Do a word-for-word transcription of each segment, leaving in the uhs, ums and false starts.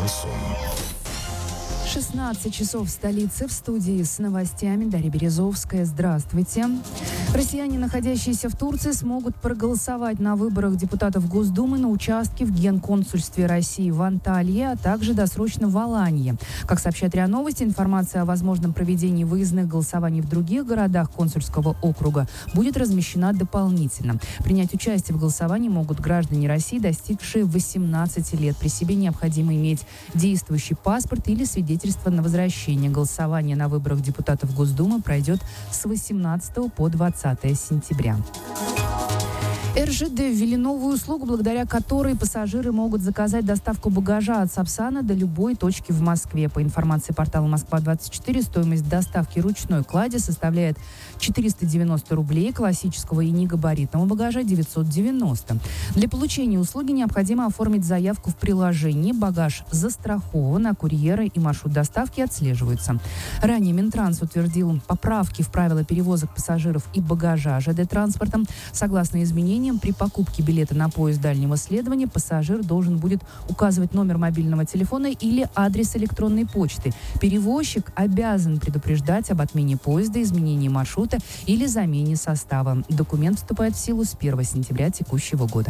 шансон. шестнадцать часов в столице. В студии с новостями Дарья Березовская. Здравствуйте. Россияне, находящиеся в Турции, смогут проголосовать на выборах депутатов Госдумы на участке в Генконсульстве России в Анталии, а также досрочно в Аланье. Как сообщает РИА Новости, информация о возможном проведении выездных голосований в других городах консульского округа будет размещена дополнительно. Принять участие в голосовании могут граждане России, достигшие восемнадцати лет. При себе необходимо иметь действующий паспорт или свидетельство на возвращение. Голосование на выборах депутатов Госдумы пройдет с восемнадцатого по двадцатое сентября. эр жэ дэ ввели новую услугу, благодаря которой пассажиры могут заказать доставку багажа от Сапсана до любой точки в Москве. По информации портала Москва двадцать четыре, стоимость доставки ручной клади составляет четыреста девяносто рублей, классического и негабаритного багажа девятьсот девяносто. Для получения услуги необходимо оформить заявку в приложении. Багаж застрахован, а курьеры и маршрут доставки отслеживаются. Ранее Минтранс утвердил поправки в правила перевозок пассажиров и багажа жэ дэ-транспортом. Согласно изменениям, при покупке билета на поезд дальнего следования пассажир должен будет указывать номер мобильного телефона или адрес электронной почты. Перевозчик обязан предупреждать об отмене поезда, изменении маршрута или замене состава. Документ вступает в силу с первого сентября текущего года.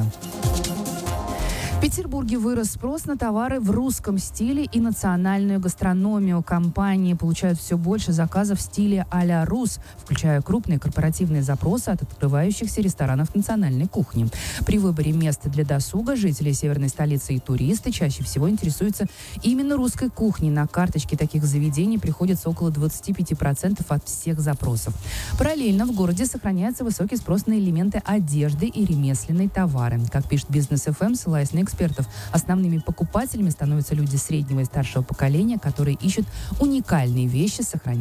В Петербурге вырос спрос на товары в русском стиле и национальную гастрономию. Компании получают все больше заказов в стиле а-ля рус, включая крупные корпоративные запросы от открывающихся ресторанов национальной кухни. При выборе места для досуга жители северной столицы и туристы чаще всего интересуются именно русской кухней. На карточке таких заведений приходится около двадцати пяти процентов от всех запросов. Параллельно в городе сохраняется высокий спрос на элементы одежды и ремесленные товары. Как пишет Бизнес эф эм, ссылаясь на экспертов, основными покупателями становятся люди среднего и старшего поколения, которые ищут уникальные вещи, сохраняющие